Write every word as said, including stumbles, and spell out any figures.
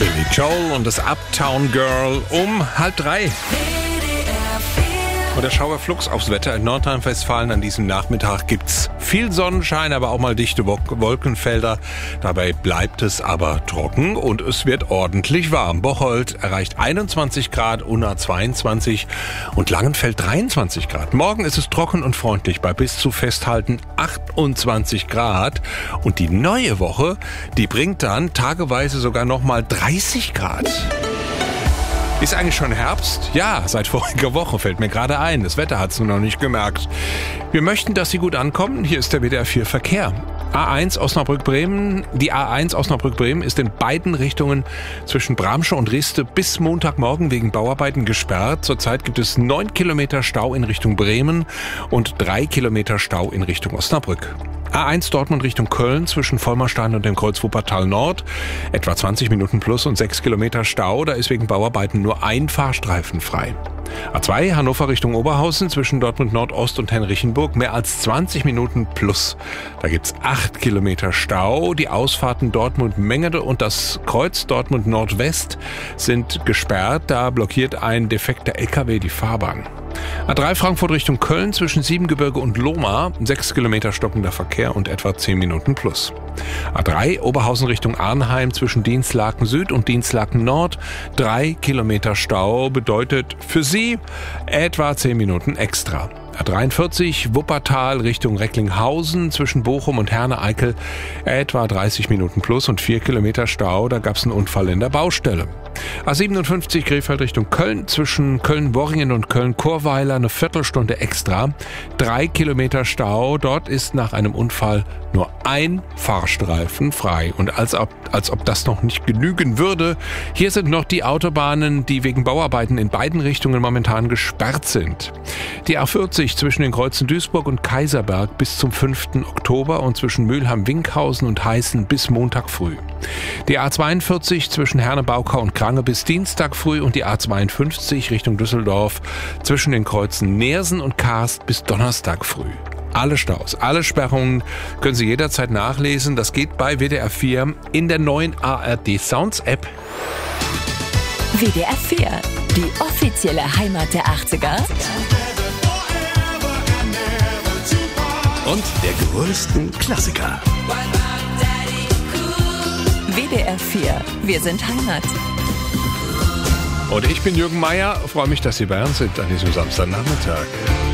Billy Joel und das Uptown Girl um halb drei. Und der Schauerflux aufs Wetter in Nordrhein-Westfalen. An diesem Nachmittag gibt's viel Sonnenschein, aber auch mal dichte Wolkenfelder. Dabei bleibt es aber trocken und es wird ordentlich warm. Bocholt erreicht einundzwanzig Grad, Unna zweiundzwanzig und Langenfeld dreiundzwanzig Grad. Morgen ist es trocken und freundlich bei bis zu festhalten achtundzwanzig Grad. Und die neue Woche, die bringt dann tageweise sogar noch mal dreißig Grad. Ist eigentlich schon Herbst? Ja, seit voriger Woche fällt mir gerade ein. Das Wetter hat's nur noch nicht gemerkt. Wir möchten, dass Sie gut ankommen. Hier ist der W D R vier Verkehr. A eins Osnabrück-Bremen. Die A eins Osnabrück-Bremen ist in beiden Richtungen zwischen Bramsche und Riste bis Montagmorgen wegen Bauarbeiten gesperrt. Zurzeit gibt es neun Kilometer Stau in Richtung Bremen und drei Kilometer Stau in Richtung Osnabrück. A eins Dortmund Richtung Köln zwischen Vollmerstein und dem Kreuz Wuppertal Nord. Etwa zwanzig Minuten plus und sechs Kilometer Stau. Da ist wegen Bauarbeiten nur ein Fahrstreifen frei. A zwei Hannover Richtung Oberhausen zwischen Dortmund Nordost und Henrichenburg. Mehr als zwanzig Minuten plus. Da gibt's acht Kilometer Stau. Die Ausfahrten Dortmund-Mengede und das Kreuz Dortmund Nordwest sind gesperrt. Da blockiert ein defekter L K W die Fahrbahn. A drei Frankfurt Richtung Köln zwischen Siebengebirge und Lohmar, sechs Kilometer stockender Verkehr und etwa zehn Minuten plus. A drei Oberhausen Richtung Arnheim zwischen Dinslaken Süd und Dinslaken Nord, drei Kilometer Stau bedeutet für Sie etwa zehn Minuten extra. A dreiundvierzig Wuppertal Richtung Recklinghausen zwischen Bochum und Herne-Eickel etwa dreißig Minuten plus und vier Kilometer Stau, da gab es einen Unfall in der Baustelle. A siebenundfünfzig Krefeld Richtung Köln zwischen Köln-Worringen und Köln-Chorweiler eine Viertelstunde extra, drei Kilometer Stau, dort ist nach einem Unfall nur ein Fahrstreifen frei. Und als ob, als ob das noch nicht genügen würde, hier sind noch die Autobahnen, die wegen Bauarbeiten in beiden Richtungen momentan gesperrt sind. Die A vierzig zwischen den Kreuzen Duisburg und Kaiserberg bis zum fünften Oktober und zwischen Mülheim-Winkhausen und Heißen bis Montag früh. Die A zweiundvierzig zwischen Herne-Baukau und Krange bis Dienstag früh und die A zweiundfünfzig Richtung Düsseldorf zwischen den Kreuzen Neersen und Karst bis Donnerstag früh. Alle Staus, alle Sperrungen können Sie jederzeit nachlesen. Das geht bei W D R vier in der neuen A R D Sounds App. W D R vier, die offizielle Heimat der achtziger. Und der größten Klassiker. W D R vier, wir sind Heimat. Und ich bin Jürgen Meier, freue mich, dass Sie bei uns sind an diesem Samstagnachmittag.